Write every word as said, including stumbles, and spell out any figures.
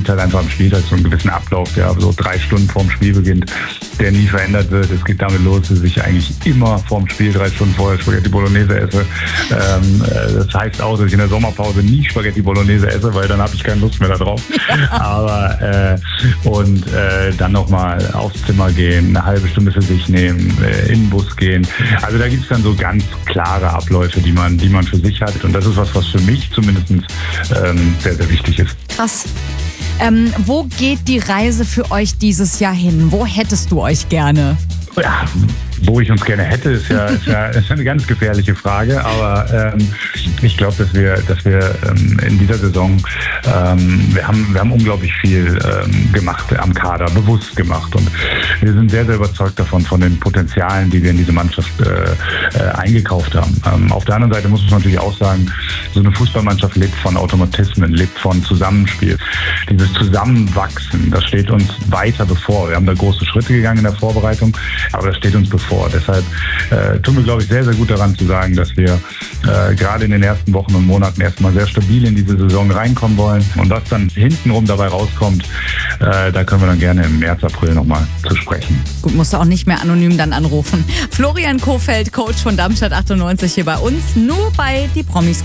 gibt halt einfach am Spieltag so einen gewissen Ablauf, der so drei Stunden vorm Spiel beginnt, der nie verändert wird. Es geht damit los, dass ich eigentlich immer vorm Spiel drei Stunden vorher Spaghetti Bolognese esse. Ähm, das heißt auch, dass ich in der Sommerpause nie Spaghetti Bolognese esse, weil dann habe ich keine Lust mehr darauf. Aber äh, und äh, dann nochmal aufs Zimmer gehen, eine halbe Stunde für sich nehmen, äh, in den Bus gehen. Also da gibt es dann so ganz klare Abläufe, die man, die man für sich hat. Und das ist was, was für mich zumindest ähm, sehr, sehr wichtig ist. Krass. Ähm, wo geht die Reise für euch dieses Jahr hin? Wo hättest du euch gerne? Ja, wo ich uns gerne hätte, ist ja, ist ja, ist eine ganz gefährliche Frage. Aber ähm, ich glaube, dass wir, dass wir ähm, in dieser Saison, ähm, wir haben, wir haben unglaublich viel ähm, gemacht am Kader, bewusst gemacht. Und wir sind sehr, sehr überzeugt davon, von den Potenzialen, die wir in diese Mannschaft äh, äh, eingekauft haben. Ähm, auf der anderen Seite muss man natürlich auch sagen, so eine Fußballmannschaft lebt von Automatismen, lebt von Zusammenspiel. Dieses Zusammenwachsen, das steht uns weiter bevor. Wir haben da große Schritte gegangen in der Vorbereitung, aber das steht uns bevor. Deshalb äh, tun wir, glaube ich, sehr, sehr gut daran zu sagen, dass wir äh, gerade in den ersten Wochen und Monaten erstmal sehr stabil in diese Saison reinkommen wollen. Und was dann hintenrum dabei rauskommt, äh, da können wir dann gerne im März, April nochmal zu sprechen. Gut, musst du auch nicht mehr anonym dann anrufen. Florian Kohfeldt, Coach von Darmstadt achtundneunzig hier bei uns, nur bei Die Promis.